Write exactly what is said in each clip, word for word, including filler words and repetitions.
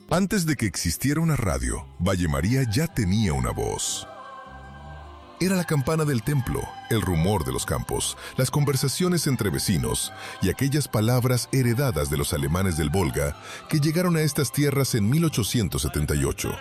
Antes de que existiera una radio, Valle María ya tenía una voz. Era la campana del templo, el rumor de los campos, las conversaciones entre vecinos y aquellas palabras heredadas de los alemanes del Volga que llegaron a estas tierras en mil ochocientos setenta y ocho.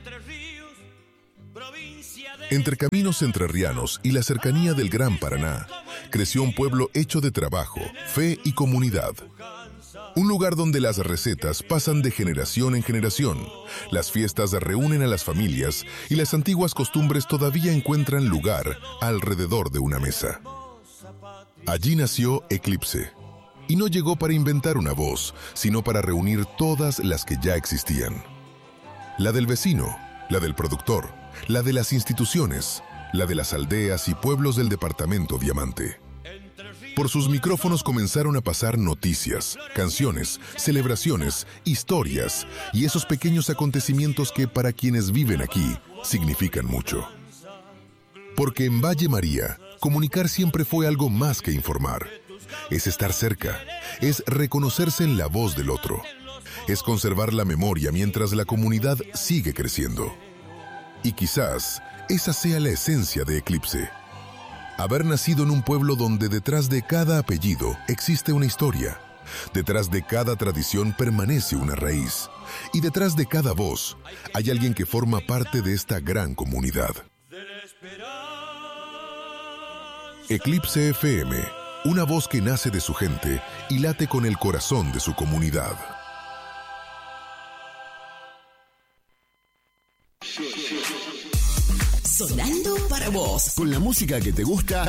Entre caminos entrerrianos y la cercanía del Gran Paraná, creció un pueblo hecho de trabajo, fe y comunidad. Un lugar donde las recetas pasan de generación en generación, las fiestas reúnen a las familias y las antiguas costumbres todavía encuentran lugar alrededor de una mesa. Allí nació Eclipse, y no llegó para inventar una voz, sino para reunir todas las que ya existían. La del vecino, la del productor, la de las instituciones, la de las aldeas y pueblos del departamento Diamante. Por sus micrófonos comenzaron a pasar noticias, canciones, celebraciones, historias y esos pequeños acontecimientos que para quienes viven aquí significan mucho. Porque en Valle María, comunicar siempre fue algo más que informar. Es estar cerca, es reconocerse en la voz del otro, es conservar la memoria mientras la comunidad sigue creciendo. Y quizás esa sea la esencia de Eclipse. Haber nacido en un pueblo donde detrás de cada apellido existe una historia, detrás de cada tradición permanece una raíz, y detrás de cada voz hay alguien que forma parte de esta gran comunidad. Eclipse F M, una voz que nace de su gente y late con el corazón de su comunidad. Sonando para vos. Con la música que te gusta.